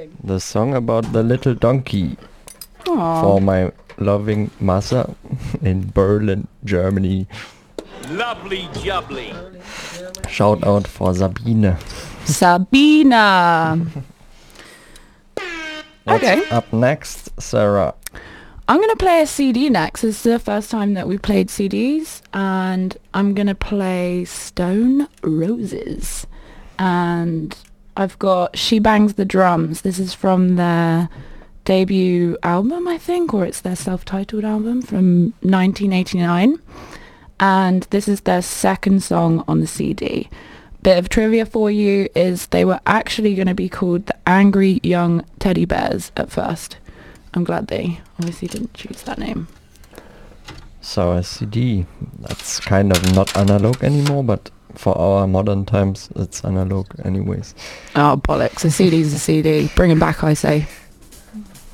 the song about the little donkey Aw. for my loving mother in Berlin, Germany. Lovely jubbly. Shout out for Sabine. Sabina. What's Okay. up next, Sarah? I'm going to play a CD next. This is the first time that we played CDs, and I'm going to play Stone Roses. And I've got She Bangs the Drums. This is from their debut album, I think, or it's their self-titled album from 1989. And this is their second song on the CD. Bit of trivia for you is they were actually going to be called the Angry Young Teddy Bears at first. I'm glad they obviously didn't choose that name. So a CD, that's kind of not analog anymore, but for our modern times, it's analog anyways. Oh, bollocks. A CD's a CD. Bring 'em back, I say.